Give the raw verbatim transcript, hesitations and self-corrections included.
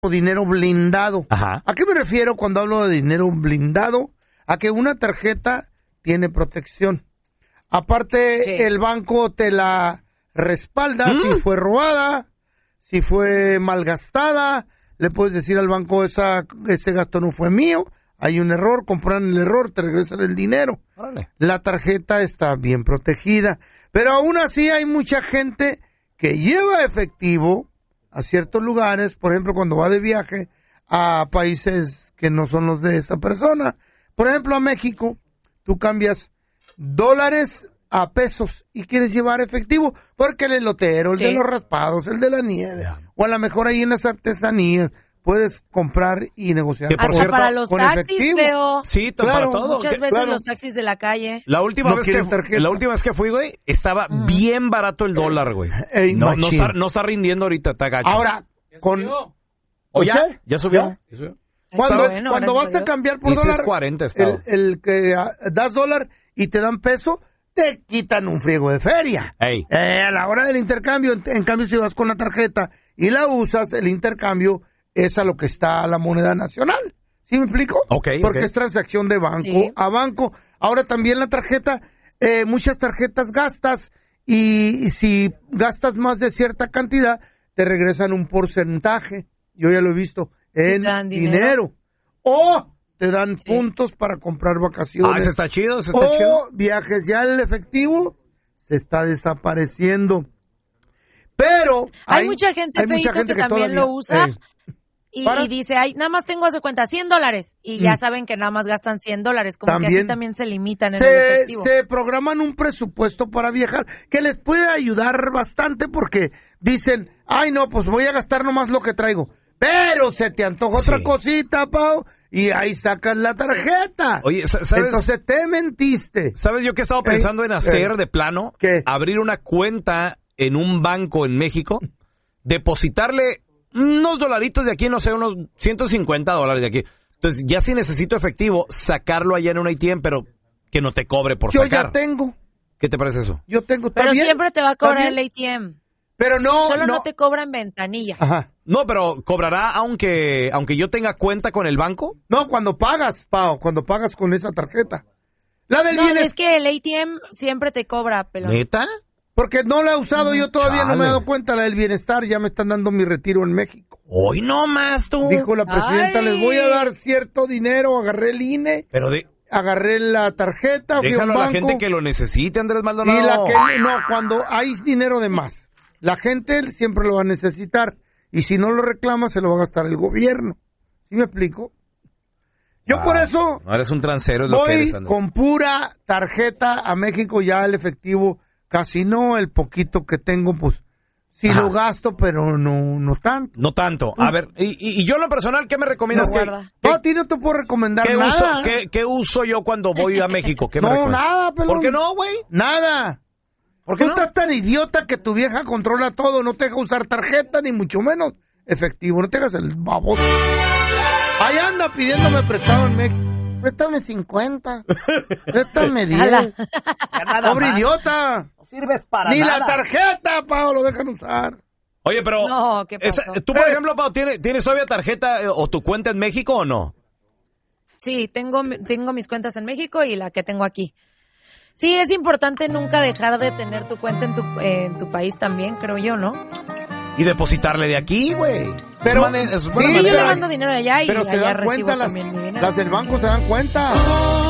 dinero blindado. Ajá. ¿A qué me refiero cuando hablo de dinero blindado? A que una tarjeta tiene protección. Aparte, sí. el banco te la respalda ¿Mm? si fue robada, si fue malgastada. Le puedes decir al banco, esa, ese gasto no fue mío, hay un error, compran el error, te regresan el dinero. Órale. La tarjeta está bien protegida. Pero aún así hay mucha gente que lleva efectivo a ciertos lugares, por ejemplo, cuando va de viaje a países que no son los de esa persona. Por ejemplo, a México, tú cambias dólares a pesos y quieres llevar efectivo, porque el elotero, el sí. de los raspados, el de la nieve, o a lo mejor ahí en las artesanías, puedes comprar y negociar. Que por Hasta cierto, para los taxis, veo. Sí, claro, para todo. Muchas veces claro. los taxis de la calle. La última, no vez que, la última vez que fui, güey, estaba mm. bien barato el dólar, güey. Ey, no, no, está, no está rindiendo ahorita, está gacho. Ahora, con... ¿O ya? ¿Ya subió? ¿Ya subió? Cuando, bueno, cuando vas a cambiar por dólar, cuarenta el, el que uh, das dólar y te dan peso, te quitan un friego de feria. Hey. Eh, a la hora del intercambio, en, en cambio, si vas con la tarjeta y la usas, el intercambio es a lo que está la moneda nacional. ¿Sí me explico? Okay, Porque okay. es transacción de banco sí. a banco. Ahora también la tarjeta, eh, muchas tarjetas gastas y, y si gastas más de cierta cantidad, te regresan un porcentaje. Yo ya lo he visto en dinero. dinero. O te dan sí. puntos para comprar vacaciones. Ah, eso está chido, eso está o chido. viajes. Ya el efectivo se está desapareciendo. Pero hay, hay mucha gente, hay mucha gente que, que también todavía, lo usa eh, y, y dice, ay, nada más tengo de cuenta cien dólares y mm. ya saben que nada más gastan cien dólares, como también, que así también se limitan en se, el efectivo. Se programan un presupuesto para viajar que les puede ayudar bastante porque dicen, ay no, pues voy a gastar nomás lo que traigo. Pero se te antoja sí. otra cosita, Pau, y ahí sacas la tarjeta. Oye, ¿sabes? Entonces te mentiste. ¿Sabes yo qué he estado pensando eh, en hacer eh, de plano? ¿Qué? Abrir una cuenta en un banco en México, depositarle unos dolaritos de aquí, no sé, unos ciento cincuenta dólares de aquí. Entonces, ya si necesito efectivo, sacarlo allá en un A T M, pero que no te cobre por yo sacar. Yo ya tengo. ¿Qué te parece eso? Yo tengo Pero también. siempre te va a cobrar el A T M. Pero no, Solo no, no te cobran ventanilla. Ajá. No, pero ¿cobrará aunque aunque yo tenga cuenta con el banco? No, cuando pagas, Pau, cuando pagas con esa tarjeta. La del no, bienes... es que el A T M siempre te cobra, pelón. ¿Neta? Porque no la he usado, mm, yo todavía chale. no me he dado cuenta, la del bienestar, ya me están dando mi retiro en México. Hoy no más tú. Dijo la presidenta, Ay. les voy a dar cierto dinero, agarré el I N E. Pero de... Agarré la tarjeta, déjalo fui a un a la banco, gente que lo necesite, Andrés Maldonado. Y la que no, cuando hay dinero de más, la gente siempre lo va a necesitar. Y si no lo reclama, se lo va a gastar el gobierno. ¿Sí me explico? Yo ah, por eso... No eres un transero, es lo que eres, voy con pura tarjeta a México, ya el efectivo casi no, el poquito que tengo, pues sí Ajá. lo gasto, pero no no tanto. No tanto. A ver, y, y, y yo en lo personal, ¿qué me recomiendas? No, que, que, no, a ti no te puedo recomendar ¿qué nada. Uso, ¿qué, ¿Qué uso yo cuando voy a México? ¿Qué me no, nada, pelón. ¿Por qué no, güey? Nada. ¿Por qué Tú no? estás tan idiota que tu vieja controla todo, no te deja usar tarjeta, ni mucho menos efectivo, no te hagas el baboso. Ahí anda pidiéndome prestado en México. Préstame cincuenta. Préstame diez. Pobre idiota. No sirves para Ni nada. la tarjeta, Pau, lo dejan usar. Oye, pero... No, ¿qué pasó? Esa, tú, por eh. ejemplo, Pau, ¿tienes, ¿tienes todavía tarjeta eh, o tu cuenta en México o no? Sí, tengo, tengo mis cuentas en México y la que tengo aquí. Sí, es importante nunca dejar de tener tu cuenta en tu, eh, en tu país también, creo yo, ¿no? Y depositarle de aquí, güey. Pero man, es sí, yo le mando dinero de allá y pero se allá dan recibo cuenta también las, mi dinero. las del banco se dan cuenta.